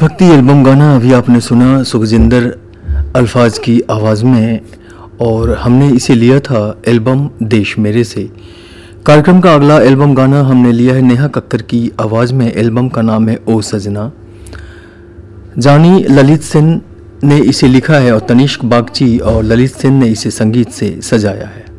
देशभक्ति एल्बम गाना अभी आपने सुना सुखजिंदर अल्फाज की आवाज़ में, और हमने इसे लिया था एल्बम देश मेरे से। कार्यक्रम का अगला एल्बम गाना हमने लिया है नेहा कक्कर की आवाज़ में। एल्बम का नाम है ओ सजना। जानी ललित सेन ने इसे लिखा है और तनिष्क बागची और ललित सेन ने इसे संगीत से सजाया है।